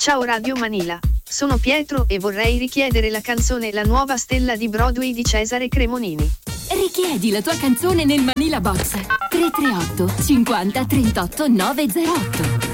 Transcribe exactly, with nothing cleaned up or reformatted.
Ciao Radio Manila, sono Pietro e vorrei richiedere la canzone La nuova stella di Broadway di Cesare Cremonini. Richiedi la tua canzone nel Manila Box tre tre otto cinquanta trentotto novecentotto.